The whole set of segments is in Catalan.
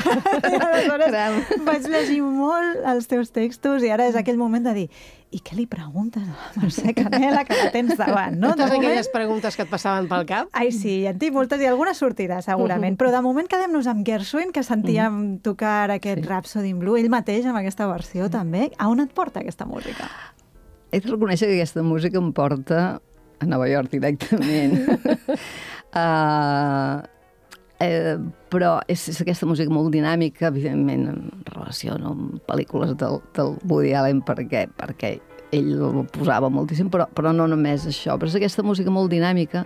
I aleshores vaig llegir molt els teus textos i ara és aquell moment de dir i què li preguntes a la Mercè Canela que la tens davant, no? Totes aquelles preguntes que et passaven pel cap? Ai, sí, en tinc moltes i alguna sortirà, segurament. Però de moment quedem-nos amb Gershwin, que sentíem tocar aquest Rhapsody in Blue, ell mateix amb aquesta versió també. A on et porta aquesta música? He de reconèixer que aquesta música em porta a Nova York directament. Però és aquesta música molt dinàmica, evidentment en relació amb pel·lícules del Woody Allen, perquè ell ho posava moltíssim, però no només això, però és aquesta música molt dinàmica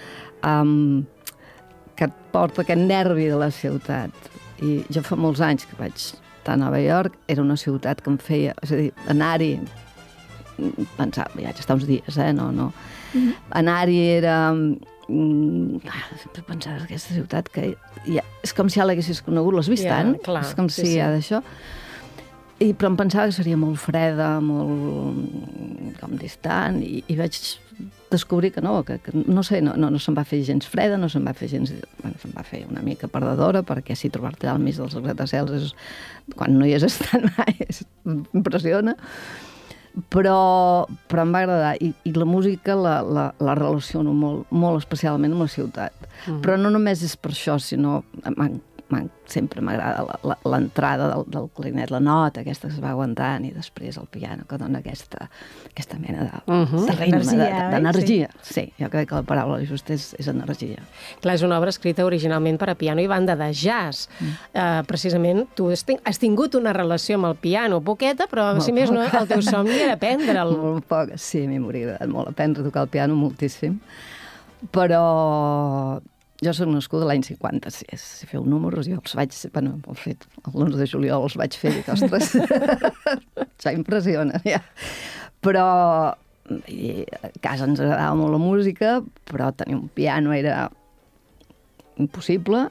que et porta aquest nervi de la ciutat. I jo fa molts anys que vaig estar a Nova York, era una ciutat que em feia, és a dir, anar-hi, pensava, ja estar uns dies, no. Anar-hi era... sempre pensava en aquesta ciutat que ja, és com si ja l'haguessis conegut, l'has vist tant? Clar, és com si hi ha d'això. Però em pensava que seria molt freda, molt com distant, i vaig descobrir que no, que no sé, no se'm va fer gens freda, no se'm va fer gens... Bueno, se'm va fer una mica perdedora, perquè si trobar-te al mig dels gratacels quan no hi has estat mai, impressiona. Però em va agradar i la música la relaciono molt especialment amb la ciutat. Però no només és per això, sinó sempre m'agrada l'entrada del clarinet, la nota aquesta que es va aguantant i després el piano que dona aquesta mena de ritme, d'energia. Sí, jo crec que la paraula just és energia. Clar, és una obra escrita originalment per a piano i banda de jazz. Precisament, tu has tingut una relació amb el piano, poqueta, però si més no, el teu somni era aprendre'l. Molt poc, sí, a mi m'hauria agradat molt aprendre a tocar el piano, moltíssim. Però... jo soc nascuda l'any 56. Si feu números, jo els vaig... Bueno, l'11 de juliol els vaig fer i dic, ostres, ja impressiona, ja. Però a casa ens agradava molt la música, però tenir un piano era impossible.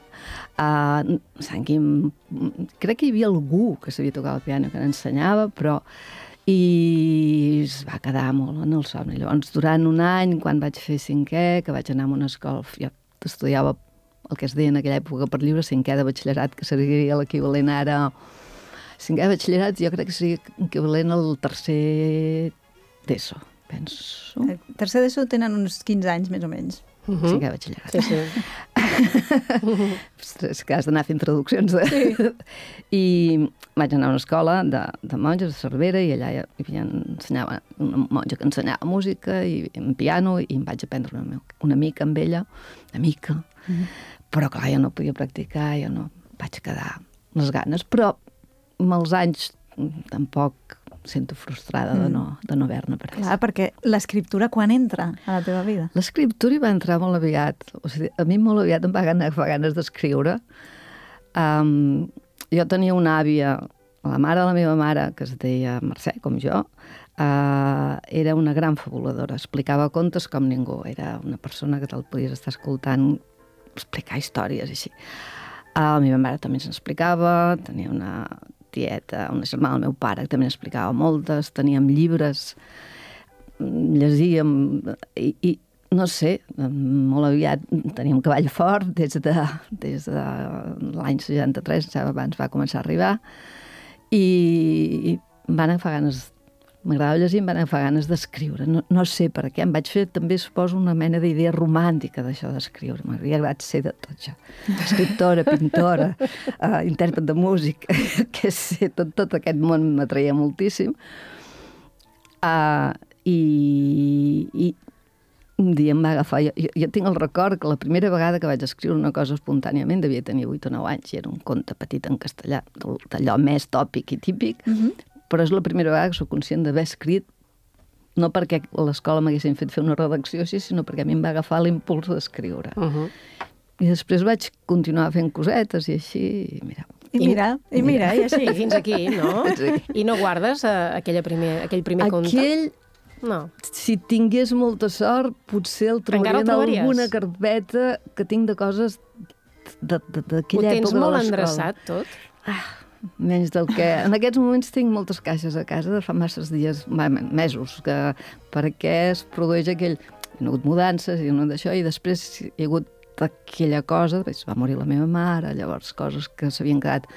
Crec que hi havia algú que sabia tocar el piano, que n'ensenyava, però... I es va quedar molt en el somni. Llavors, durant un any, quan vaig fer cinquè, que vaig anar a una escola... Jo estudiava el que es deia en aquella època per lliure, cinquè de batxillerat, que seria l'equivalent ara... Cinquè de batxillerat jo crec que seria equivalent al tercer d'ESO, penso. El tercer d'ESO tenen uns 15 anys, més o menys. Cinquè de batxillerat. Sí. Ostres, que has d'anar fent traduccions. I vaig anar a una escola de monges de Cervera i allà ensenyava una monja que ensenyava música i en piano i em vaig aprendre una mica amb ella, una mica. Però clar, jo no podia practicar, jo no vaig quedar les ganes, però amb els anys tampoc sento frustrada de no haver-ne après. Clar, perquè l'escriptura quan entra a la teva vida? L'escriptura hi va entrar molt aviat. O sigui, a mi molt aviat em va agafar ganes d'escriure. Jo tenia una àvia, la mare de la meva mare, que es deia Mercè, com jo, era una gran fabuladora. Explicava contes com ningú. Era una persona que te'l podies estar escoltant explicar històries i així. La meva mare també ens explicava, tenia una tieta, una germana del meu pare, que també n'explicava moltes, teníem llibres, llegíem, i no sé, molt aviat teníem cavall fort, des de l'any 63, abans va començar a arribar, i van agafar ganes, m'agradava llegir, em van agafar ganes d'escriure, no sé per què, em vaig fer també, suposo, una mena d'idea romàntica d'això d'escriure, m'hauria agradat ser de tot això, escriptora, pintora, intèrpret de música, que sé, tot aquest món m'atreia moltíssim, i un dia em va agafar, jo tinc el record que la primera vegada que vaig escriure una cosa espontàniament devia tenir 8 o 9 anys, i era un conte petit en castellà, d'allò més tòpic i típic, però és la primera vegada que soc conscient d'haver escrit, no perquè a l'escola m'haguessin fet fer una redacció així, sinó perquè a mi em va agafar l'impuls d'escriure. I després vaig continuar fent cosetes i així, i mira. I mira, i així. I fins aquí, no? I no guardes aquell primer conte? No. Si tingués molta sort, potser el trobaria en alguna carpeta que tinc de coses d'aquella època de l'escola. Ho tens molt endreçat, tot? Menys del que... En aquests moments tinc moltes caixes a casa de fa masses dies, mesos, perquè es produeix aquell... Hi ha hagut mudances i d'això, i després hi ha hagut aquella cosa, va morir la meva mare, llavors coses que s'havien quedat